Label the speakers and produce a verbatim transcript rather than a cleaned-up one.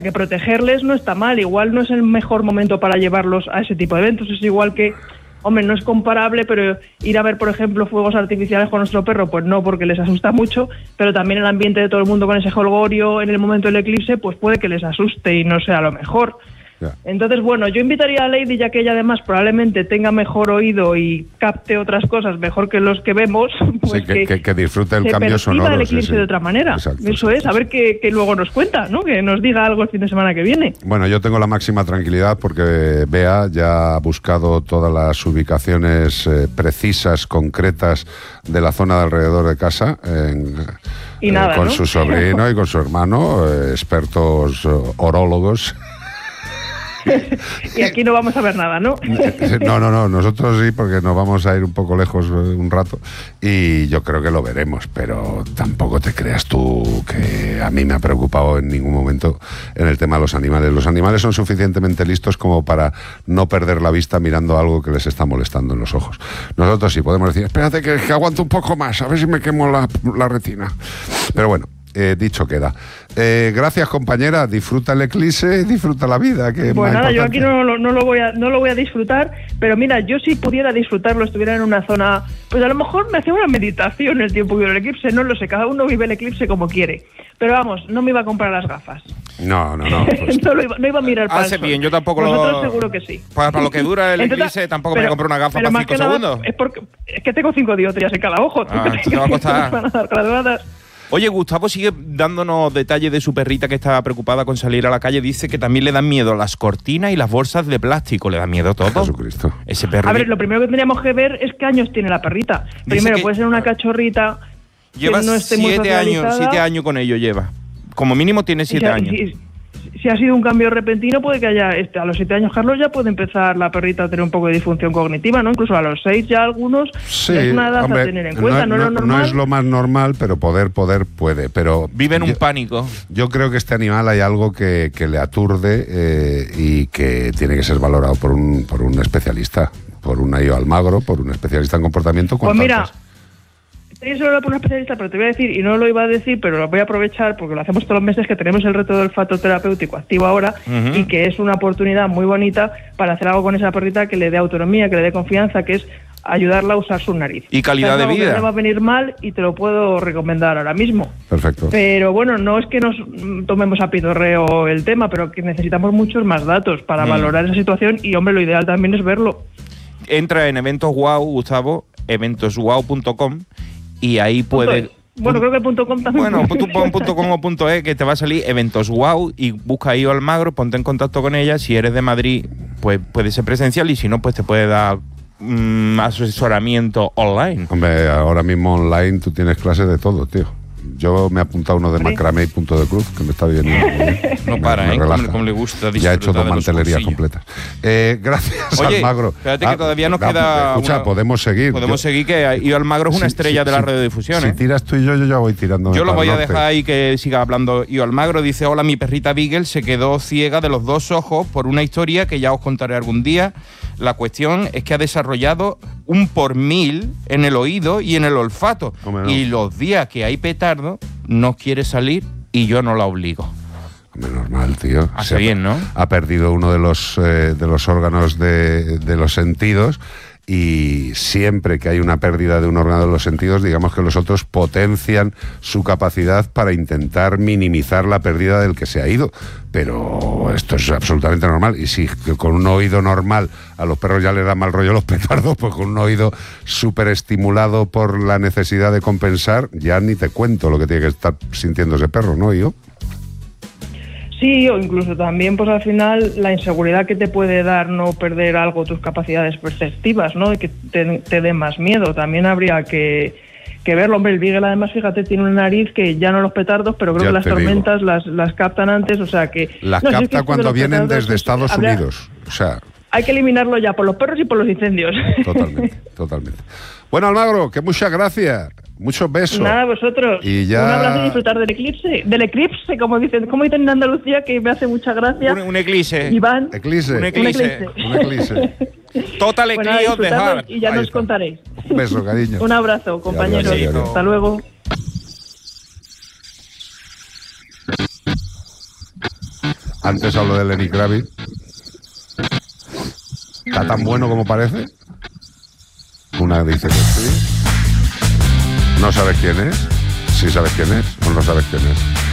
Speaker 1: que protegerles no está mal, igual no es el mejor momento para llevarlos a ese tipo de eventos, es igual que, hombre, no es comparable, pero ir a ver, por ejemplo, fuegos artificiales con nuestro perro, pues no, porque les asusta mucho, pero también el ambiente de todo el mundo con ese jolgorio en el momento del eclipse, pues puede que les asuste y no sea lo mejor. Ya. Entonces, bueno, yo invitaría a Lady, ya que ella además probablemente tenga mejor oído y capte otras cosas mejor que los que vemos, pues
Speaker 2: sí, que, que, que, que disfrute el
Speaker 1: se
Speaker 2: cambio sonoro.
Speaker 1: el eclipse sí, sí. de otra manera. Exacto, Eso exacto, es, a ver qué, qué luego nos cuenta, ¿no? Que nos diga algo el fin de semana que viene.
Speaker 2: Bueno, yo tengo la máxima tranquilidad porque Bea ya ha buscado todas las ubicaciones eh, precisas, concretas de la zona de alrededor de casa, en,
Speaker 1: y eh, nada,
Speaker 2: con
Speaker 1: ¿no?
Speaker 2: su sobrino y con su hermano, eh, expertos eh, orólogos.
Speaker 1: Y aquí no vamos a ver nada, ¿no?
Speaker 2: No, no, no, nosotros sí, porque nos vamos a ir un poco lejos un rato y yo creo que lo veremos, pero tampoco te creas tú que a mí me ha preocupado en ningún momento en el tema de los animales. Los animales son suficientemente listos como para no perder la vista mirando algo que les está molestando en los ojos. Nosotros sí podemos decir, espérate que, que aguanto un poco más, a ver si me quemo la, la retina. Pero bueno, Eh, dicho queda. Eh, gracias, compañera. Disfruta el eclipse, disfruta la vida. Que
Speaker 1: pues nada, yo aquí no, no, lo voy a, no lo voy a disfrutar, pero mira, yo si pudiera disfrutarlo, estuviera en una zona, pues a lo mejor me hacía una meditación el tiempo que dura el eclipse, no lo sé, cada uno vive el eclipse como quiere. Pero vamos, no me iba a comprar las gafas.
Speaker 2: No, no, no. Pues...
Speaker 1: no, lo iba, no iba a mirar para
Speaker 3: Hace bien, yo tampoco
Speaker 1: Vosotros
Speaker 3: lo...
Speaker 1: seguro que sí.
Speaker 3: Para, para lo que dura el
Speaker 1: Entonces,
Speaker 3: eclipse tampoco
Speaker 1: pero,
Speaker 3: me compré una gafa
Speaker 1: pero
Speaker 3: para cinco segundos.
Speaker 1: Es, porque, es que tengo cinco dioptrías en cada ojo.
Speaker 3: Ah, te va a costar.
Speaker 1: Graduadas.
Speaker 3: Oye, Gustavo sigue dándonos detalles de su perrita que está preocupada con salir a la calle. Dice que también le dan miedo las cortinas y las bolsas de plástico. ¿Le dan miedo todo?
Speaker 2: Jesucristo.
Speaker 3: Ese perro.
Speaker 1: A ver, lo primero que tendríamos que ver es qué años tiene la perrita. Primero, puede ser una cachorrita
Speaker 3: lleva
Speaker 1: que no esté muy
Speaker 3: siete años, siete años con ello lleva. Como mínimo tiene siete
Speaker 1: si,
Speaker 3: años.
Speaker 1: Si, si ha sido un cambio repentino, puede que haya, este, a los siete años, Carlos, ya puede empezar la perrita a tener un poco de disfunción cognitiva, ¿no? Incluso a los seis ya algunos,
Speaker 2: sí,
Speaker 1: es una edad
Speaker 2: hombre,
Speaker 1: a tener en cuenta, no,
Speaker 2: no,
Speaker 1: no,
Speaker 2: no,
Speaker 1: es lo
Speaker 2: no es lo más normal, pero poder, poder puede. Pero
Speaker 3: vive en
Speaker 2: yo,
Speaker 3: un pánico.
Speaker 2: Yo creo que este animal hay algo que, que le aturde eh, y que tiene que ser valorado por un, por un especialista, por un I O Almagro, por un especialista en comportamiento.
Speaker 1: Pues mira, yo solo por un especialista, pero te voy a decir, y no lo iba a decir, pero lo voy a aprovechar porque lo hacemos todos los meses, que tenemos el reto del olfato terapéutico activo ahora, uh-huh. y que es una oportunidad muy bonita para hacer algo con esa perrita que le dé autonomía, que le dé confianza, que es ayudarla a usar su nariz.
Speaker 3: Y calidad de vida.
Speaker 1: No le va a venir mal y te lo puedo recomendar ahora mismo.
Speaker 2: Perfecto.
Speaker 1: Pero bueno, no es que nos tomemos a pidorreo el tema, pero que necesitamos muchos más datos para mm. valorar esa situación y, hombre, lo ideal también es verlo.
Speaker 3: Entra en Eventos Wow, Gustavo, eventos wow punto com y ahí puede...
Speaker 1: Bueno, creo que el punto .com también.
Speaker 3: Bueno, tú pon punto .com o punto .es que te va a salir Eventos Wow y busca ahí Almagro, ponte en contacto con ella. Si eres de Madrid, pues puede ser presencial y si no, pues te puede dar mmm, asesoramiento online.
Speaker 2: Hombre, ahora mismo online tú tienes clases de todo, tío. Yo me he apuntado uno de ¿Sí? macramé y punto de cruz, que me está bien.
Speaker 3: No
Speaker 2: me,
Speaker 3: para,
Speaker 2: me
Speaker 3: ¿eh? Como, como le gusta
Speaker 2: ya he hecho dos mantelerías completas. Eh, gracias,
Speaker 3: Oye,
Speaker 2: Almagro.
Speaker 3: Espérate
Speaker 2: ah,
Speaker 3: que todavía nos
Speaker 2: no,
Speaker 3: queda...
Speaker 2: Escucha, una, podemos seguir.
Speaker 3: Podemos
Speaker 2: yo,
Speaker 3: seguir, que I O Almagro es una
Speaker 2: si,
Speaker 3: estrella
Speaker 2: si,
Speaker 3: de la
Speaker 2: si,
Speaker 3: radiodifusión.
Speaker 2: Si
Speaker 3: ¿eh?
Speaker 2: tiras tú y yo, yo ya voy tirando.
Speaker 3: Yo lo voy a
Speaker 2: norte.
Speaker 3: dejar ahí que siga hablando. I O Almagro dice, hola, mi perrita Beagle se quedó ciega de los dos ojos por una historia que ya os contaré algún día. La cuestión es que ha desarrollado un por mil en el oído y en el olfato. Hombre, no. Y los días que hay petardo, no quiere salir y yo no la obligo.
Speaker 2: Hombre, normal, tío.
Speaker 3: Hace bien, ¿no?
Speaker 2: Ha perdido uno de los, eh, de los órganos de, de los sentidos. Y siempre que hay una pérdida de un órgano de los sentidos, digamos que los otros potencian su capacidad para intentar minimizar la pérdida del que se ha ido. Pero esto es absolutamente normal. Y si con un oído normal a los perros ya les da mal rollo los petardos, pues con un oído súper estimulado por la necesidad de compensar, ya ni te cuento lo que tiene que estar sintiendo ese perro, ¿no, yo?
Speaker 1: Sí, o incluso también, pues al final, la inseguridad que te puede dar no perder algo, tus capacidades perceptivas, ¿no? Y que te, te dé más miedo. También habría que, que verlo. Hombre, el Beagle, además, fíjate, tiene una nariz que ya no los petardos, pero creo ya que las tormentas las, las captan antes, o sea que...
Speaker 2: Las
Speaker 1: no,
Speaker 2: capta
Speaker 1: si es que
Speaker 2: cuando vienen
Speaker 1: petardos,
Speaker 2: desde Estados
Speaker 1: habría,
Speaker 2: Unidos, o sea...
Speaker 1: Hay que eliminarlo ya por los perros y por los incendios.
Speaker 2: Totalmente, totalmente. Bueno, Almagro, que muchas gracias. Muchos besos.
Speaker 1: Nada, vosotros.
Speaker 2: Y ya...
Speaker 1: Un abrazo y disfrutar del eclipse. Del eclipse, como dicen, como dicen en Andalucía, que me hace mucha gracia.
Speaker 3: Un, un eclipse.
Speaker 1: Iván.
Speaker 2: Eclipse.
Speaker 3: Un eclipse.
Speaker 2: Un eclipse.
Speaker 3: Total eclipse
Speaker 1: bueno,
Speaker 3: dejar.
Speaker 1: Y ya Ahí nos está. Contaréis.
Speaker 2: Un beso, cariño.
Speaker 1: Un abrazo, compañeros. Ya, ya, ya, ya. Hasta luego.
Speaker 2: Antes hablo de Lenny Kravitz. ¿Está tan bueno como parece? Una dice que sí. ¿No sabes quién es? Sí sabes quién es o no sabes quién es.